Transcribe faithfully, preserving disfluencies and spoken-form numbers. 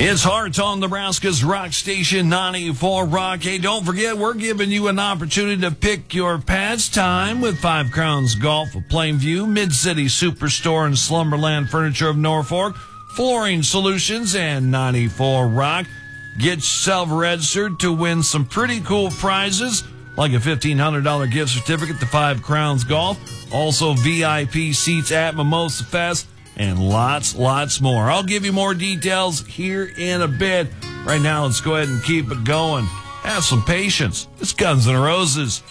It's Hearts on Nebraska's Rock Station ninety-four Rock. Hey, don't forget, we're giving you an opportunity to pick your pastime with Five Crowns Golf of Plainview, Mid-City Superstore and Slumberland Furniture of Norfolk, Flooring Solutions, and ninety-four Rock. Get yourself registered to win some pretty cool prizes, like a fifteen hundred dollars gift certificate to Five Crowns Golf, also V I P seats at Mimosa Fest, and lots, lots more. I'll give you more details here in a bit. Right now, let's go ahead and keep it going. Have some patience. It's Guns N' Roses.